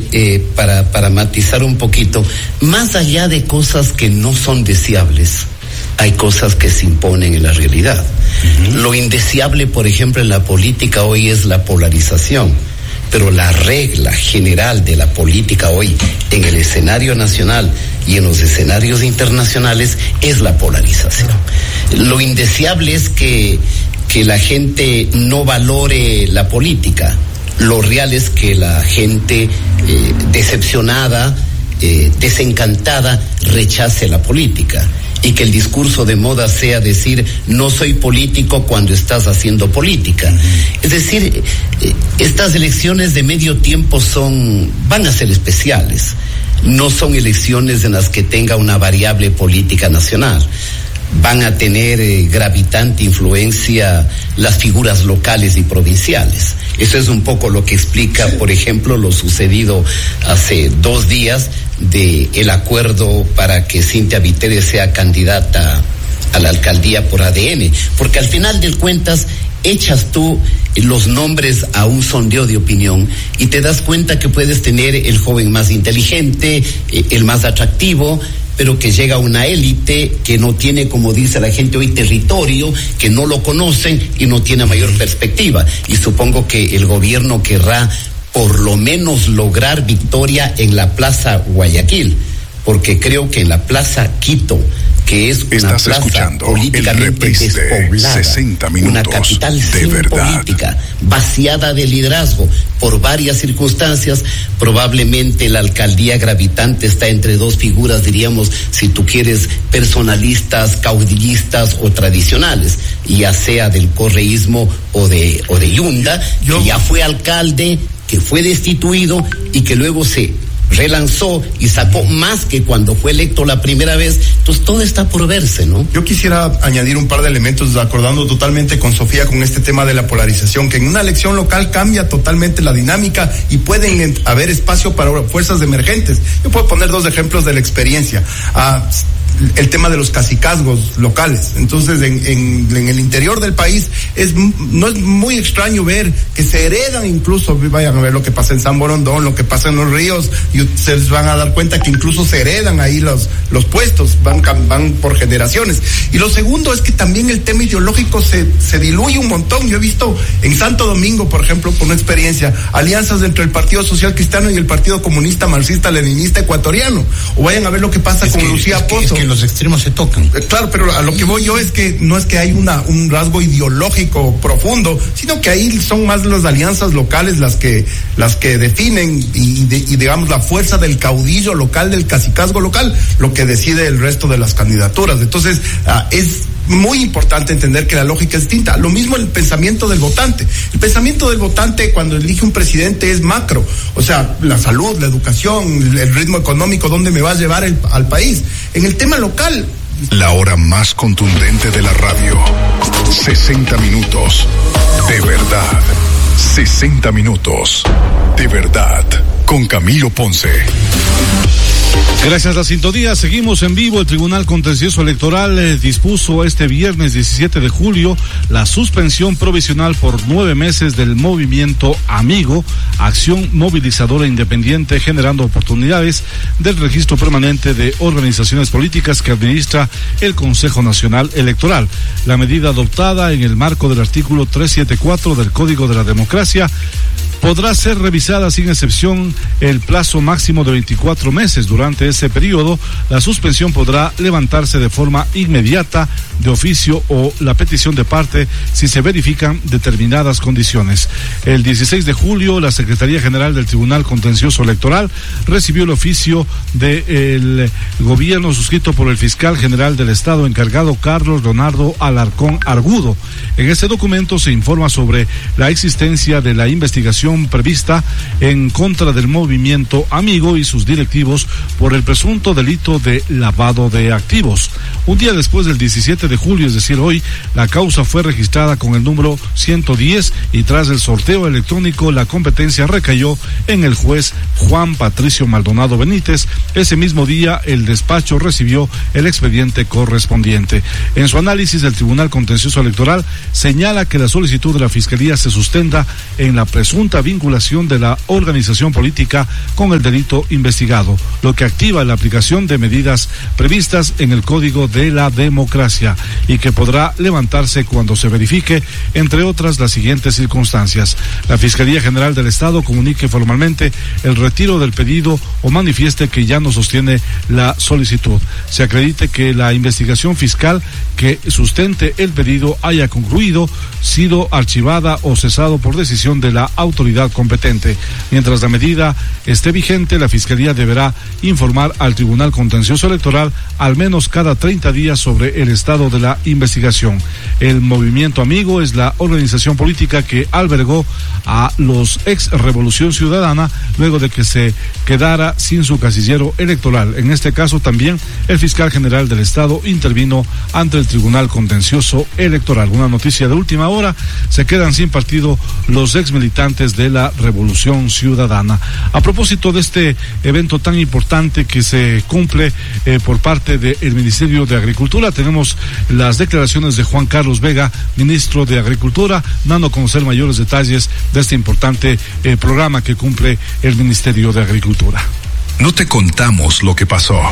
para matizar un poquito, más allá de cosas que no son deseables, hay cosas que se imponen en la realidad. Lo indeseable, por ejemplo, en la política hoy es la polarización, pero la regla general de la política hoy en el escenario nacional y en los escenarios internacionales es la polarización. Lo indeseable es que la gente no valore la política. Lo real es que la gente decepcionada, desencantada, rechace la política. Y que el discurso de moda sea decir, no soy político cuando estás haciendo política. Es decir, estas elecciones de medio tiempo van a ser especiales. No son elecciones en las que tenga una variable política nacional. Van a tener gravitante influencia las figuras locales y provinciales. Eso es un poco lo que explica, por ejemplo, lo sucedido hace 2 días de el acuerdo para que Cynthia Viteri sea candidata a la alcaldía por ADN, porque al final de cuentas echas tú los nombres a un sondeo de opinión y te das cuenta que puedes tener el joven más inteligente, el más atractivo, pero que llega a una élite que no tiene, como dice la gente hoy, territorio, que no lo conocen y no tiene mayor perspectiva. Y supongo que el gobierno querrá por lo menos lograr victoria en la Plaza Guayaquil, porque creo que en la Plaza Quito, que es una plaza políticamente despoblada, una capital sin política, vaciada de liderazgo por varias circunstancias, probablemente la alcaldía gravitante está entre 2 figuras, diríamos, si tú quieres, personalistas, caudillistas o tradicionales, ya sea del correísmo o de Yunda, que ya fue alcalde, que fue destituido y que luego se relanzó y sacó más que cuando fue electo la primera vez. Entonces todo está por verse, ¿no? Yo quisiera añadir un par de elementos, acordando totalmente con Sofía con este tema de la polarización, que en una elección local cambia totalmente la dinámica y pueden haber espacio para fuerzas emergentes. Yo puedo poner 2 ejemplos de la experiencia. El tema de los cacicazgos locales. Entonces, en el interior del país no es muy extraño ver que se heredan, incluso vayan a ver lo que pasa en San Borondón, lo que pasa en Los Ríos, y ustedes van a dar cuenta que incluso se heredan ahí los puestos, van por generaciones. Y lo segundo es que también el tema ideológico se diluye un montón. Yo he visto en Santo Domingo, por ejemplo, por una experiencia, alianzas entre el Partido Social Cristiano y el Partido Comunista Marxista Leninista Ecuatoriano. O vayan a ver lo que pasa con Lucía Pozo. Que los extremos se tocan. Claro, pero a lo que voy yo es que no es que hay un rasgo ideológico profundo, sino que ahí son más las alianzas locales las que definen y digamos la fuerza del caudillo local, del cacicazgo local, lo que decide el resto de las candidaturas. Entonces, es muy importante entender que la lógica es distinta. Lo mismo el pensamiento del votante. El pensamiento del votante cuando elige un presidente es macro, o sea, la salud, la educación, el ritmo económico, dónde me va a llevar al país. En el tema local, la hora más contundente de la radio. 60 minutos de verdad. 60 minutos de verdad con Camilo Ponce. Gracias a la sintonía, seguimos en vivo. El Tribunal Contencioso Electoral dispuso este viernes 17 de julio la suspensión provisional por 9 meses del movimiento Amigo, acción movilizadora independiente generando oportunidades del registro permanente de organizaciones políticas que administra el Consejo Nacional Electoral. La medida adoptada en el marco del artículo 374 del Código de la Democracia podrá ser revisada sin excepción el plazo máximo de 24 meses. Durante ese periodo, la suspensión podrá levantarse de forma inmediata, de oficio o la petición de parte si se verifican determinadas condiciones. El 16 de julio, la Secretaría General del Tribunal Contencioso Electoral recibió el oficio del gobierno suscrito por el fiscal general del Estado encargado Carlos Leonardo Alarcón Argudo. En este documento se informa sobre la existencia de la investigación prevista en contra del movimiento Amigo y sus directivos por el presunto delito de lavado de activos. Un día después del 17 de julio, es decir, hoy, la causa fue registrada con el número 110 y tras el sorteo electrónico la competencia recayó en el juez Juan Patricio Maldonado Benítez. Ese mismo día el despacho recibió el expediente correspondiente. En su análisis, el Tribunal Contencioso Electoral señala que la solicitud de la Fiscalía se sustenta en la presunta presunta vinculación de la organización política con el delito investigado, lo que activa la aplicación de medidas previstas en el Código de la Democracia y que podrá levantarse cuando se verifique, entre otras, las siguientes circunstancias: la Fiscalía General del Estado comunique formalmente el retiro del pedido o manifieste que ya no sostiene la solicitud, se acredite que la investigación fiscal que sustente el pedido haya concluido, sido archivada o cesado por decisión de la autoridad competente. Mientras la medida esté vigente, la Fiscalía deberá informar al Tribunal Contencioso Electoral al menos cada 30 días sobre el estado de la investigación. El Movimiento Amigo es la organización política que albergó a los ex Revolución Ciudadana luego de que se quedara sin su casillero electoral. En este caso también el fiscal general del Estado intervino ante el Tribunal Contencioso Electoral. Una noticia de última hora: se quedan sin partido los ex militantes de la Revolución Ciudadana. A propósito de este evento tan importante que se cumple por parte del Ministerio de Agricultura, tenemos las declaraciones de Juan Carlos Vega, ministro de Agricultura, dando a conocer mayores detalles de este importante programa que cumple el Ministerio de Agricultura. No te contamos lo que pasó,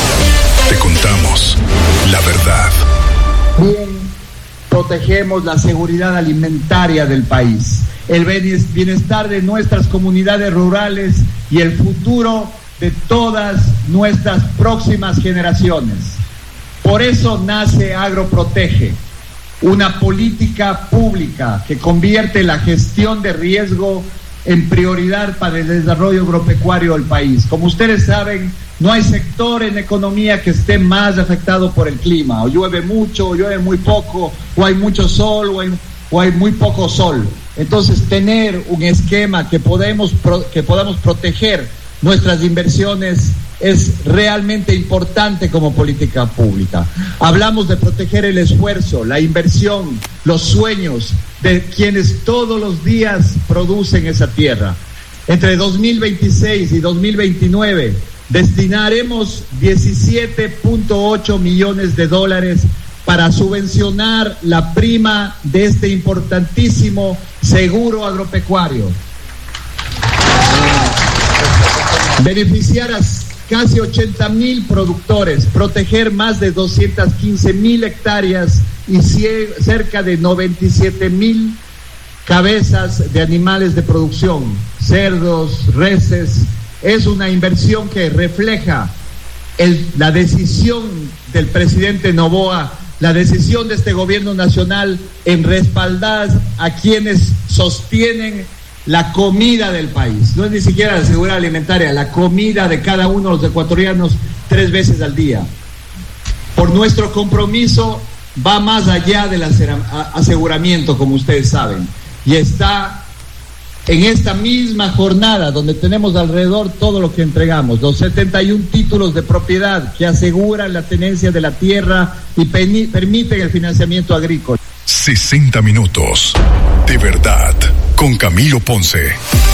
te contamos la verdad. Bien, protegemos la seguridad alimentaria del país, el bienestar de nuestras comunidades rurales y el futuro de todas nuestras próximas generaciones. Por eso nace Agroprotege, una política pública que convierte la gestión de riesgo en prioridad para el desarrollo agropecuario del país. Como ustedes saben, no hay sector en economía que esté más afectado por el clima. O llueve mucho, o llueve muy poco, o hay mucho sol, o hay muy poco sol. Entonces, tener un esquema que podamos proteger nuestras inversiones es realmente importante como política pública. Hablamos de proteger el esfuerzo, la inversión, los sueños de quienes todos los días producen esa tierra. Entre 2026 y 2029 destinaremos 17.8 millones de dólares para subvencionar la prima de este importantísimo seguro agropecuario. Beneficiar a casi 80,000 productores, proteger más de 215,000 hectáreas y cerca de 97,000 cabezas de animales de producción, cerdos, reses. Es una inversión que refleja la decisión del presidente Noboa, la decisión de este gobierno nacional en respaldar a quienes sostienen la comida del país. No es ni siquiera la seguridad alimentaria, la comida de cada uno de los ecuatorianos 3 veces al día. Por nuestro compromiso va más allá del aseguramiento, como ustedes saben, y está en esta misma jornada donde tenemos alrededor todo lo que entregamos, los 71 títulos de propiedad que aseguran la tenencia de la tierra y permiten el financiamiento agrícola. 60 minutos de verdad con Camilo Ponce.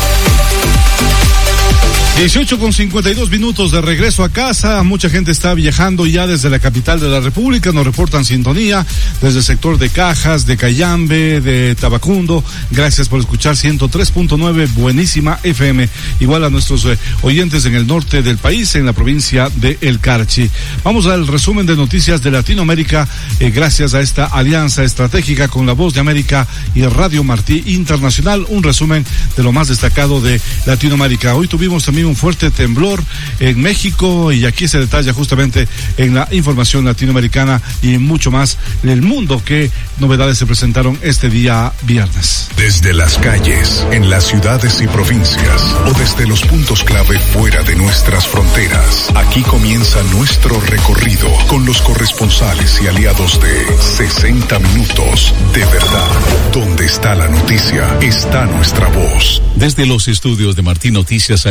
18:52 de regreso a casa. Mucha gente está viajando ya desde la capital de la República. Nos reportan sintonía desde el sector de Cajas, de Cayambe, de Tabacundo. Gracias por escuchar 103.9, buenísima FM. Igual a nuestros oyentes en el norte del país, en la provincia de El Carchi. Vamos al resumen de noticias de Latinoamérica, gracias a esta alianza estratégica con La Voz de América y Radio Martí Internacional. Un resumen de lo más destacado de Latinoamérica. Hoy tuvimos también un fuerte temblor en México y aquí se detalla justamente en la información latinoamericana y mucho más del mundo qué novedades se presentaron este día viernes. Desde las calles, en las ciudades y provincias o desde los puntos clave fuera de nuestras fronteras, aquí comienza nuestro recorrido con los corresponsales y aliados de 60 minutos de verdad. Donde está la noticia, está nuestra voz. Desde los estudios de Martí Noticias a esta hora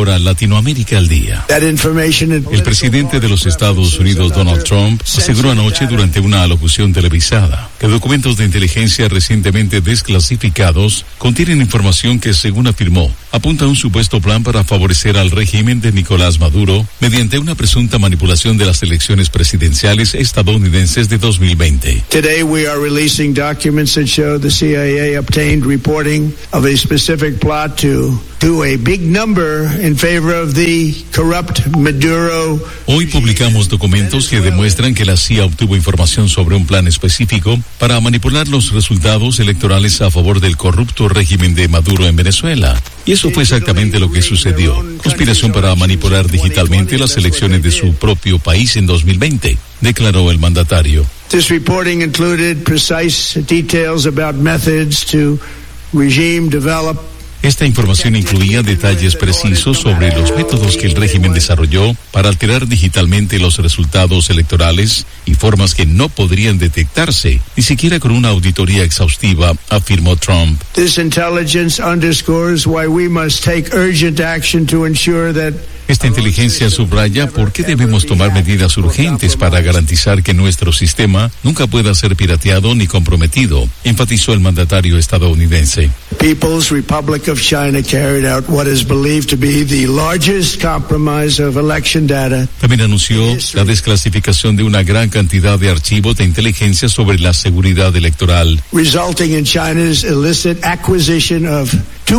ahora Latinoamérica al día. El presidente de los Estados Unidos, Donald Trump, aseguró anoche durante una alocución televisada que documentos de inteligencia recientemente desclasificados contienen información que, según afirmó, apunta a un supuesto plan para favorecer al régimen de Nicolás Maduro mediante una presunta manipulación de las elecciones presidenciales estadounidenses de 2020. Today we are releasing documents that show the CIA obtained reporting of a specific plot to do a big number in favor of the corrupt Maduro. Hoy publicamos documentos que demuestran que la CIA obtuvo información sobre un plan específico para manipular los resultados electorales a favor del corrupto régimen de Maduro en Venezuela. Y eso fue exactamente lo que sucedió. Conspiración para manipular digitalmente las elecciones de su propio país en 2020, declaró el mandatario. This reporting included precise details about methods to regime develop. Esta información incluía detalles precisos sobre los métodos que el régimen desarrolló para alterar digitalmente los resultados electorales y formas que no podrían detectarse, ni siquiera con una auditoría exhaustiva, afirmó Trump. This intelligence underscores why we must take urgent action to ensure that Esta inteligencia subraya por qué debemos tomar medidas urgentes para garantizar que nuestro sistema nunca pueda ser pirateado ni comprometido, enfatizó el mandatario estadounidense. People's Republic of China carried out what is believed to be the largest compromise of election data. También anunció la desclasificación de una gran cantidad de archivos de inteligencia sobre la seguridad electoral, resulting in China's illicit acquisition of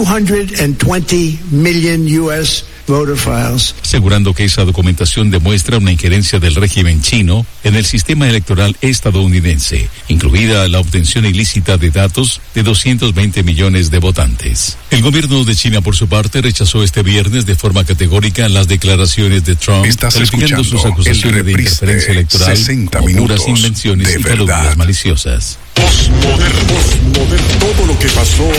220 million U.S. voter files. Asegurando que esa documentación demuestra una injerencia del régimen chino en el sistema electoral estadounidense, incluida la obtención ilícita de datos de 220 millones de votantes. El gobierno de China, por su parte, rechazó este viernes de forma categórica las declaraciones de Trump, calificando sus acusaciones de interferencia electoral como puras invenciones y calumnias maliciosas. Postmoderno, todo lo que pasó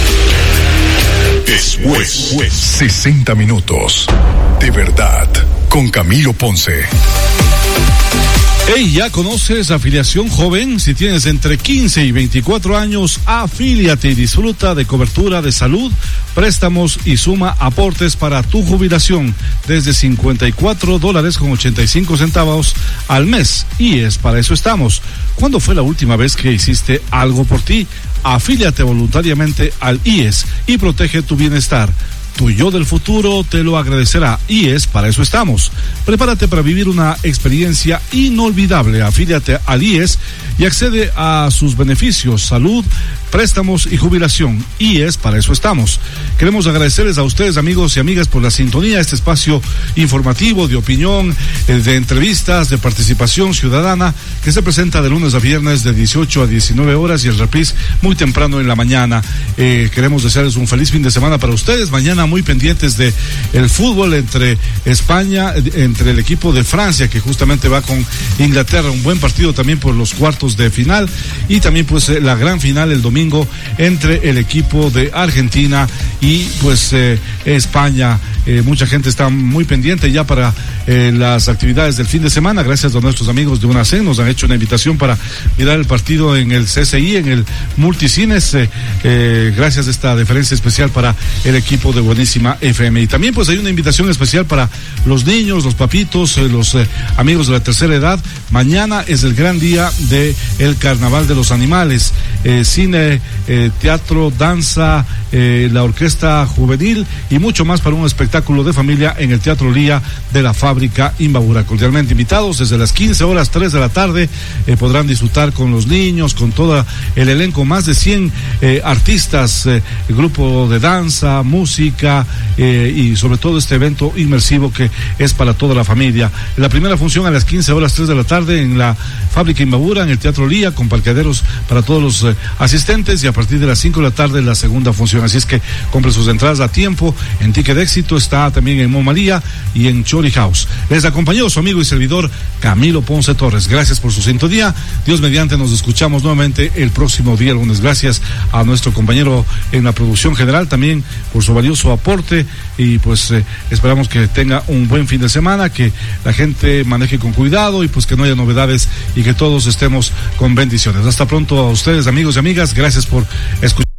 después. 60 minutos de verdad con Camilo Ponce. Hey, ¿ya conoces Afiliación Joven? Si tienes entre 15 y 24 años, afíliate y disfruta de cobertura de salud, préstamos y suma aportes para tu jubilación desde $54.85 al mes. Y es para eso estamos. ¿Cuándo fue la última vez que hiciste algo por ti? Afíliate voluntariamente al IES y protege tu bienestar. Tu yo del futuro te lo agradecerá. IES, para eso estamos. Prepárate para vivir una experiencia inolvidable. Afíliate al IES y accede a sus beneficios, salud, préstamos y jubilación. IES, para eso estamos. Queremos agradecerles a ustedes, amigos y amigas, por la sintonía, este espacio informativo, de opinión, de entrevistas, de participación ciudadana, que se presenta de lunes a viernes de 18 a 19 horas y el reprise muy temprano en la mañana. Queremos desearles un feliz fin de semana para ustedes. Mañana muy pendientes de el fútbol entre España, entre el equipo de Francia, que justamente va con Inglaterra, un buen partido también por los cuartos de final, y también pues la gran final el domingo entre el equipo de Argentina y pues España. Mucha gente está muy pendiente ya para las actividades del fin de semana. Gracias a nuestros amigos de UNACEN, nos han hecho una invitación para mirar el partido en el CCI, en el Multicines. Gracias a esta deferencia especial para el equipo de Buenísima FM. Y también pues hay una invitación especial para los niños, los papitos, los amigos de la tercera edad. Mañana es el gran día de el Carnaval de los Animales. Cine, teatro, danza, la orquesta juvenil y mucho más para un espectáculo de familia en el Teatro Lía de la Fábrica Imbabura. Cordialmente invitados desde las 15 horas, 3 de la tarde, podrán disfrutar con los niños, con todo el elenco, más de 100 artistas, grupo de danza, música y sobre todo este evento inmersivo que es para toda la familia. La primera función a las 15 horas, 3 de la tarde en la Fábrica Imbabura, en el Teatro Lía, con parqueaderos para todos los asistentes, y a partir de las 5 de la tarde la segunda función. Así es que compre sus entradas a tiempo en Ticket de Éxito, está también en Momaría y en Chori House. Les acompañó su amigo y servidor Camilo Ponce Torres. Gracias por su sintonía. Dios mediante, nos escuchamos nuevamente el próximo día lunes. Gracias a nuestro compañero en la producción general también por su valioso aporte, y pues esperamos que tenga un buen fin de semana, que la gente maneje con cuidado y pues que no haya novedades y que todos estemos con bendiciones. Hasta pronto a ustedes, amigos y amigas. Gracias por escuchar.